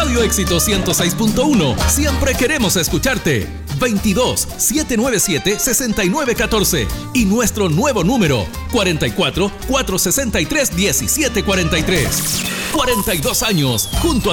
Radio Éxito 106.1. Siempre queremos escucharte. 22-797-6914 y nuestro nuevo número 44-463-1743. 42 años junto a